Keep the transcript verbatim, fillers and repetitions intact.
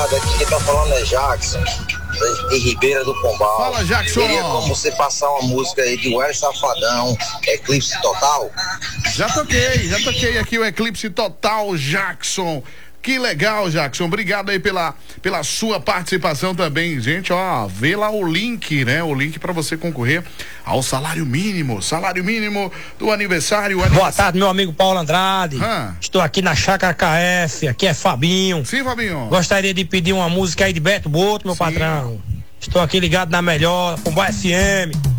Aqui quem tá falando é Jackson, de Ribeira do Pombal. Fala, Jackson. Queria como você passar uma música aí de Wesley Safadão, Eclipse Total? Já toquei, já toquei aqui o Eclipse Total, Jackson. Que legal, Jackson. Obrigado aí pela, pela sua participação também. Gente, ó, vê lá o link, né? O link pra você concorrer ao salário mínimo. Salário mínimo do aniversário. Boa aniversário. tarde, meu amigo Paulo Andrade. Hã? Estou aqui na Chácara K F. Aqui é Fabinho. Sim, Fabinho. Gostaria de pedir uma música aí de Beto Boto, meu Sim. patrão. Estou aqui ligado na melhor, com o F M.